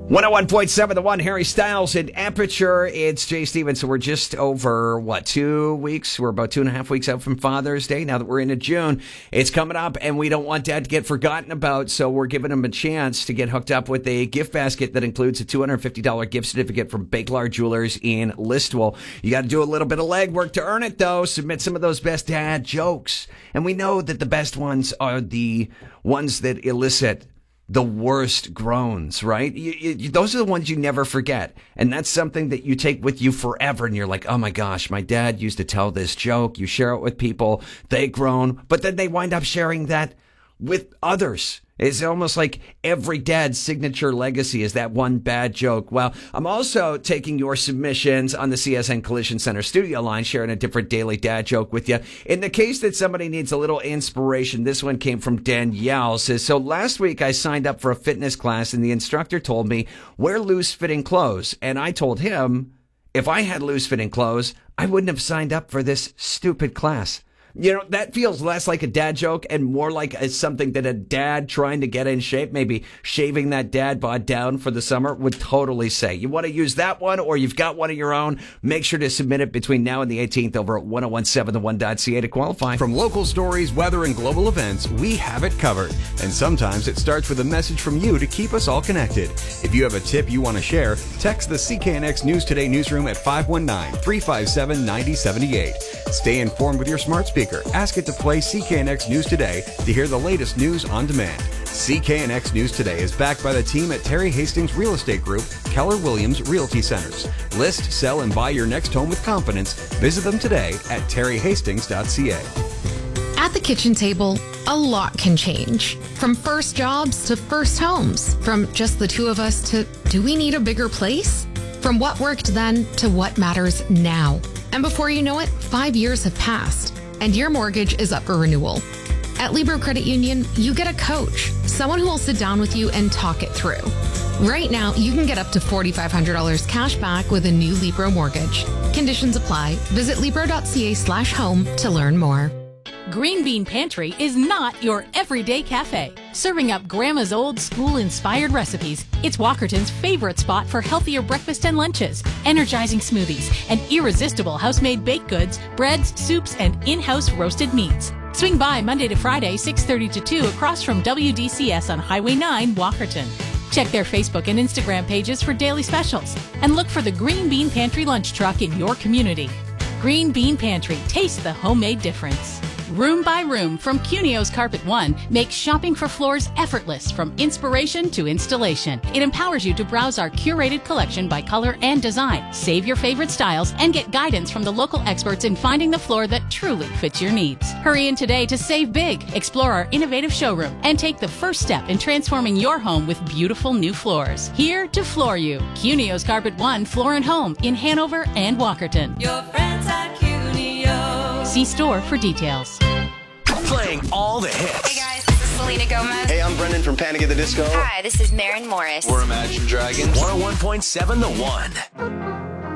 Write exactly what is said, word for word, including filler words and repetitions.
one oh one point seven, The One, Harry Styles and Aperture. It's Jay Stevens. So we're just over, what, two weeks? We're about two and a half weeks out from Father's Day. Now that we're into June, it's coming up, and we don't want Dad to get forgotten about, so we're giving him a chance to get hooked up with a gift basket that includes a two hundred fifty dollars gift certificate from Bakelar Jewelers in Listowel. You got to do a little bit of legwork to earn it, though. Submit some of those best dad jokes. And we know that the best ones are the ones that elicit the worst groans, right? You, you, those are the ones you never forget. And that's something that you take with you forever. And you're like, oh my gosh, my dad used to tell this joke. You share it with people. They groan. But then they wind up sharing that with others. It's almost like every dad's signature legacy is that one bad joke. Well, I'm also taking your submissions on the C S N Collision Center studio line, sharing a different daily dad joke with you. In the case that somebody needs a little inspiration, this one came from Danielle. Says, so last week I signed up for a fitness class and the instructor told me, wear loose-fitting clothes. And I told him, if I had loose-fitting clothes, I wouldn't have signed up for this stupid class. You know, that feels less like a dad joke and more like a, something that a dad trying to get in shape, maybe shaving that dad bod down for the summer, would totally say. You want to use that one, or you've got one of your own, make sure to submit it between now and the eighteenth over at one oh one seven the one dot c a to qualify. From local stories, weather, and global events, we have it covered. And sometimes it starts with a message from you to keep us all connected. If you have a tip you want to share, text the C K N X News Today newsroom at five one nine, three five seven, nine oh seven eight. Stay informed with your smart speaker. Ask it to play C K N X News Today to hear the latest news on demand. C K N X News Today is backed by the team at Terry Hastings Real Estate Group, Keller Williams Realty Centers. List, sell, and buy your next home with confidence. Visit them today at terry hastings dot c a. At the kitchen table, a lot can change. From first jobs to first homes. From just the two of us to, do we need a bigger place? From what worked then to what matters now. And before you know it, five years have passed, and your mortgage is up for renewal. At Libro Credit Union, you get a coach, someone who will sit down with you and talk it through. Right now, you can get up to four thousand five hundred dollars cash back with a new Libro mortgage. Conditions apply. Visit libro dot c a slash home to learn more. Green Bean Pantry is not your everyday cafe. Serving up Grandma's old school-inspired recipes, it's Walkerton's favorite spot for healthier breakfast and lunches, energizing smoothies, and irresistible house-made baked goods, breads, soups, and in-house roasted meats. Swing by Monday to Friday, six thirty to two, across from W D C S on Highway nine, Walkerton. Check their Facebook and Instagram pages for daily specials, and look for the Green Bean Pantry lunch truck in your community. Green Bean Pantry, taste the homemade difference. Room by Room from Cunio's Carpet One makes shopping for floors effortless from inspiration to installation. It empowers you to browse our curated collection by color and design, save your favorite styles, and get guidance from the local experts in finding the floor that truly fits your needs. Hurry in today to save big, explore our innovative showroom, and take the first step in transforming your home with beautiful new floors. Here to floor you. Cunio's Carpet One Floor and Home in Hanover and Walkerton. Your friends at Cunio. See store for details. Playing all the hits. Hey guys, this is Selena Gomez. Hey, I'm Brendan from Panic at the Disco. Hi, this is Maren Morris. We're Imagine Dragons. one oh one point seven The One.